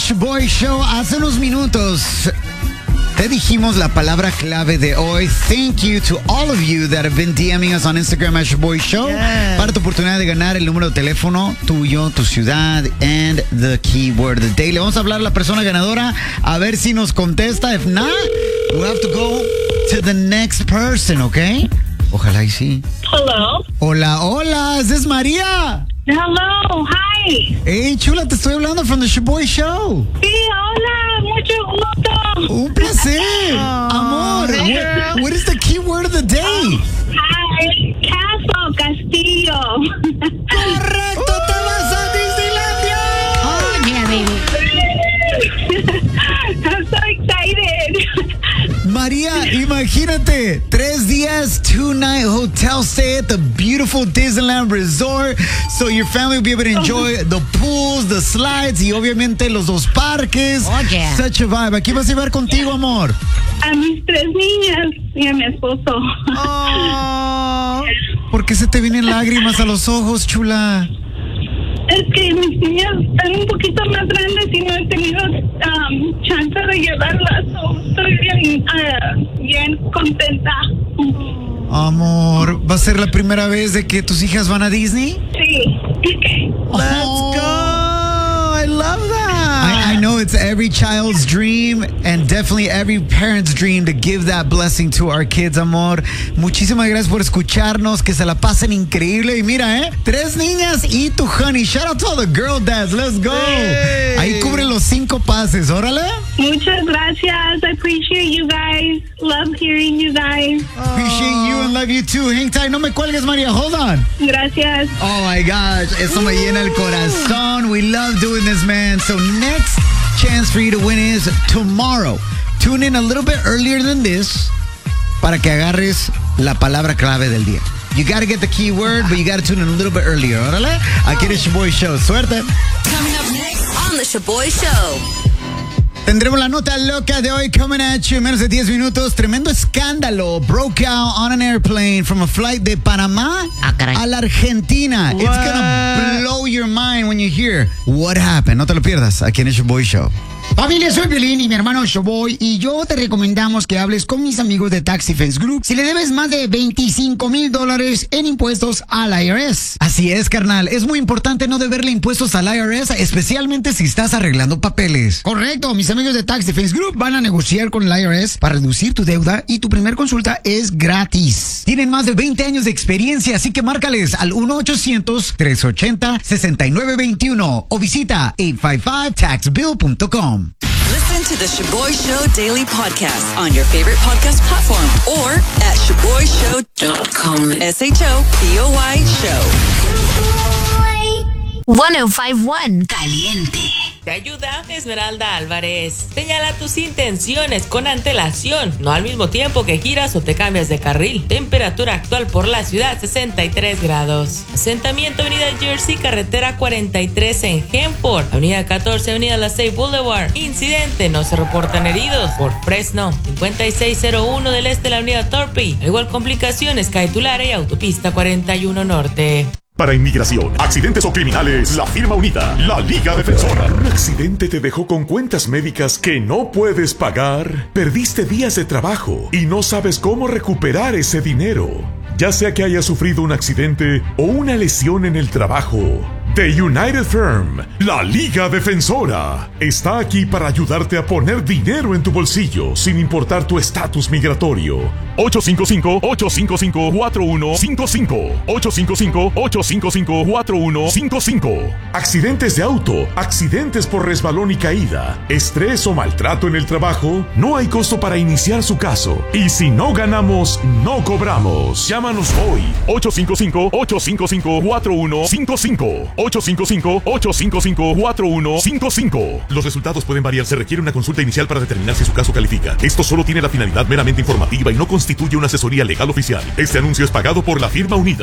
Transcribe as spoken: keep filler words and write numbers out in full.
Shoboy Show. Hace unos minutos te dijimos la palabra clave de hoy. Thank you to all of you that have been DMing us on Instagram at Shoboy Show. Yes. Para tu oportunidad de ganar el número de teléfono tuyo, tu ciudad, and the keyword of the day. Le vamos a hablar a la persona ganadora a ver si nos contesta. If not, we'll have to go to the next person, ¿ok? Ojalá y sí. Hello. Hola, hola. ¿Es this María? Hello, hi. Hey, chula, te estoy hablando from the Shoboy Show. Sí, hola, mucho gusto. Un placer. Oh, Amor, what, what is the keyword of the day? Hi, Castle, Castillo. Correcto, uh, te vas a Disneylandia. Oh, yeah, baby. I'm so excited. María, imagínate, tres días, two-night hotel stay at the beautiful Disneyland Resort, so your family will be able to enjoy the pools, the slides y obviamente los dos parques. Oh, yeah. Such a vibe. ¿Aquí vas a llevar contigo, amor? A mis tres niñas y a mi esposo. Oh, ¿por qué se te vienen lágrimas a los ojos, chula? Es que mis niñas están un poquito más grandes y no he tenido um, chance de llevarlas. So estoy bien, uh, bien contenta. Amor, ¿va a ser la primera vez de que tus hijas van a Disney? Sí. Let's go! I love that. I, I know it's every child's dream and definitely every parent's dream to give that blessing to our kids, amor. Muchísimas gracias por escucharnos, que se la pasen increíble. Y mira, ¿eh? Tres niñas y tu honey. Shout out to all the girl dads. Let's go. Hey. Ahí cubre los cinco pases. Órale. Muchas gracias. I appreciate you guys. Love hearing you guys. Appreciate you and love you too. Hang tight. No me cuelgues, María. Hold on. Gracias. Oh my gosh. Eso me llena el corazón. We love doing this, man. So next chance for you to win is tomorrow. Tune in a little bit earlier than this para que agarres la palabra clave del día. You gotta get the keyword, but you gotta tune in a little bit earlier. Órale. Aquí en el Shoboy Show. Suerte. Coming up next on the Shoboy Show. Tendremos la nota loca de hoy coming at you en menos de diez minutos. Tremendo escándalo broke out on an airplane from a flight de Panamá ah, a la Argentina. What? It's gonna blow your mind when you hear what happened. No te lo pierdas aquí en el Shoboy Show. Familia, soy Violín y mi hermano Shoboy y yo te recomendamos que hables con mis amigos de Tax Defense Group si le debes más de veinticinco mil dólares en impuestos al I R S. Así es, carnal. Es muy importante no deberle impuestos al I R S, especialmente si estás arreglando papeles. Correcto. Mis amigos de Tax Defense Group van a negociar con el I R S para reducir tu deuda y tu primer consulta es gratis. Tienen más de veinte años de experiencia, así que márcales al uno ochocientos, tres ochenta, sesenta y nueve veintiuno o visita ocho cinco cinco tax bill punto com. Listen to the Shoboy Show Daily Podcast on your favorite podcast platform or at shoboy show dot com. S H O P O Y Show. one oh five point one Caliente. Te ayuda Esmeralda Álvarez. Señala tus intenciones con antelación, no al mismo tiempo que giras o te cambias de carril. Temperatura actual por la ciudad, sesenta y tres grados. Asentamiento Avenida Jersey, carretera cuarenta y tres en Hemport. Avenida catorce, Avenida La Salle Boulevard. Incidente, no se reportan heridos. Por Fresno, cincuenta y seis cero uno del este de la Avenida Torpey. Al igual complicaciones, Calle Tulare y Autopista cuarenta y uno Norte. Para inmigración, accidentes o criminales, la firma unida, la Liga Defensora. ¿Un accidente te dejó con cuentas médicas que no puedes pagar? ¿Perdiste días de trabajo y no sabes cómo recuperar ese dinero? Ya sea que hayas sufrido un accidente o una lesión en el trabajo, The United Firm, la Liga Defensora, está aquí para ayudarte a poner dinero en tu bolsillo sin importar tu estatus migratorio. ocho cinco cinco, ocho cinco cinco, cuatro uno cinco cinco. ocho cinco cinco, ocho cinco cinco, cuatro uno cinco cinco. Accidentes de auto, accidentes por resbalón y caída, estrés o maltrato en el trabajo, no hay costo para iniciar su caso. Y si no ganamos, no cobramos. Llámanos hoy. ocho cinco cinco, ocho cinco cinco, cuatro uno cinco cinco. ocho cinco cinco, ocho cinco cinco, cuatro uno cinco cinco. Los resultados pueden variar. Se requiere una consulta inicial para determinar si su caso califica. Esto solo tiene la finalidad meramente informativa y no constituye una asesoría legal oficial. Este anuncio es pagado por la firma unida.